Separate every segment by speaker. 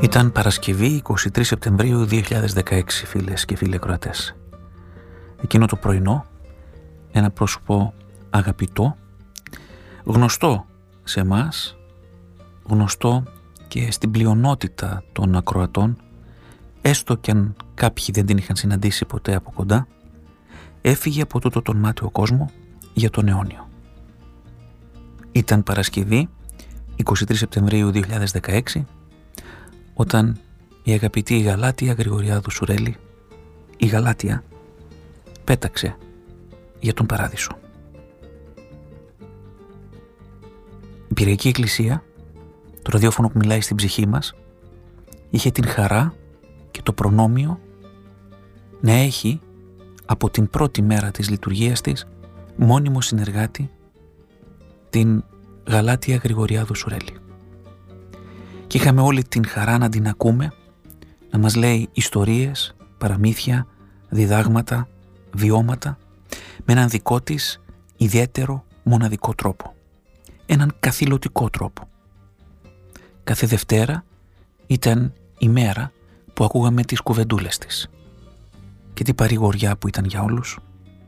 Speaker 1: Ήταν Παρασκευή 23 Σεπτεμβρίου 2016, φίλες και φίλοι ακροατές. Εκείνο το πρωινό, ένα πρόσωπο αγαπητό, γνωστό σε εμάς, γνωστό και στην πλειονότητα των ακροατών, έστω κι αν κάποιοι δεν την είχαν συναντήσει ποτέ από κοντά, έφυγε από τούτο τον μάταιο κόσμο για τον αιώνιο. Ήταν Παρασκευή 23 Σεπτεμβρίου 2016, όταν η αγαπητή Γαλάτια Γρηγοριάδου Σουρέλη, η Γαλάτια, πέταξε για τον Παράδεισο. Η Πυριακή Εκκλησία, το ραδιόφωνο που μιλάει στην ψυχή μας, είχε την χαρά και το προνόμιο να έχει από την πρώτη μέρα της λειτουργίας της μόνιμο συνεργάτη την Γαλάτια Γρηγοριάδου Σουρέλη. Και είχαμε όλη την χαρά να την ακούμε, να μας λέει ιστορίες, παραμύθια, διδάγματα, βιώματα, με έναν δικό της ιδιαίτερο μοναδικό τρόπο. Έναν καθηλωτικό τρόπο. Κάθε Δευτέρα ήταν η μέρα που ακούγαμε τις κουβεντούλες της. Και τι παρηγοριά που ήταν για όλους.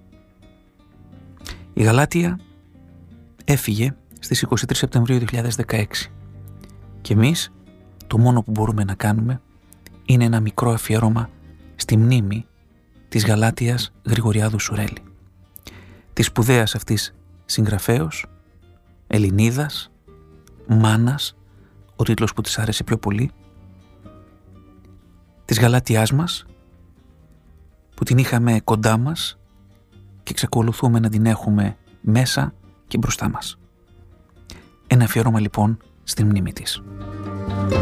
Speaker 1: Η Γαλάτια έφυγε στις 23 Σεπτεμβρίου 2016 και εμείς το μόνο που μπορούμε να κάνουμε είναι ένα μικρό αφιέρωμα στη μνήμη της Γαλάτιας Γρηγοριάδου Σουρέλη, της σπουδαίας αυτής συγγραφέως, Ελληνίδας, μάνας, ο τίτλος που της άρεσε πιο πολύ, της Γαλάτιάς μας, που την είχαμε κοντά μας και εξακολουθούμε να την έχουμε μέσα και μπροστά μας. Ένα αφιέρωμα λοιπόν στην μνήμη της.